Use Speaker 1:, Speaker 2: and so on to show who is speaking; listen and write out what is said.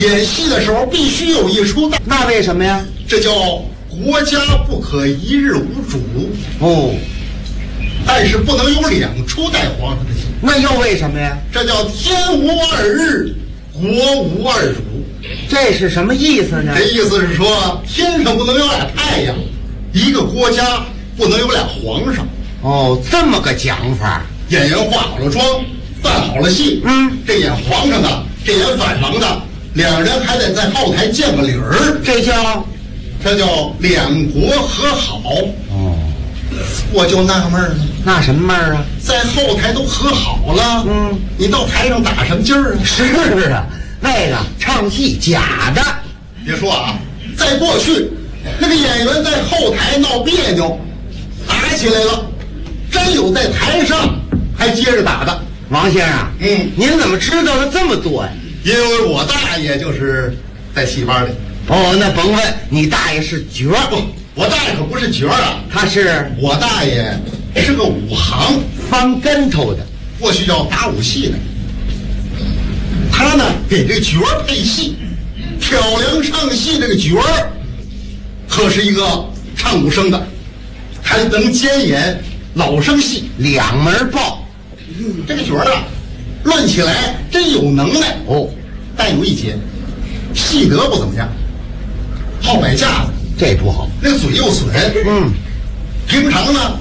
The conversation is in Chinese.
Speaker 1: 演戏的时候必须有一出大，
Speaker 2: 那为什么呀？
Speaker 1: 这叫国家不可一日无主。
Speaker 2: 哦，
Speaker 1: 但是不能有2出带皇上的戏，
Speaker 2: 那又为什么呀？
Speaker 1: 这叫天无2日，国无2主。
Speaker 2: 这是什么意思呢？
Speaker 1: 这意思是说，天上不能有俩太阳，一个国家不能有俩皇上。
Speaker 2: 哦，这么个讲法。
Speaker 1: 演员化好了妆，扮好了戏，这演皇上的，这演反王的，两人还得在后台见个理儿，这叫两国和好。
Speaker 2: 哦，
Speaker 1: 我就纳闷了，
Speaker 2: 那什么闷儿啊？
Speaker 1: 在后台都和好了，你到台上打什么劲儿啊？
Speaker 2: 是啊，那个唱戏假的。
Speaker 1: 别说啊，在过去，那个演员在后台闹别扭，打起来了，真有在台上还接着打的。
Speaker 2: 王先生，您怎么知道了这么多呀？
Speaker 1: 因为我大爷就是在戏班里。
Speaker 2: 哦，那甭问，你大爷是角儿。
Speaker 1: 不，我大爷可不是角儿啊，
Speaker 2: 他是
Speaker 1: 我大爷是个武行，
Speaker 2: 翻跟头的，
Speaker 1: 过去叫打武戏的。他呢给这角儿配戏，挑梁唱戏，这个角儿可是一个唱武生的，还能兼演老生戏，
Speaker 2: 两门报。
Speaker 1: 这个角儿啊，论起来真有能耐
Speaker 2: 哦，
Speaker 1: 但有一节，戏德不怎么样，好摆架子，
Speaker 2: 这不好。
Speaker 1: 那嘴又损，平常呢